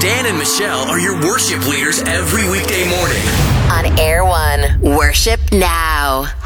Dan and Michelle are your worship leaders every weekday morning. On Air One, Worship Now.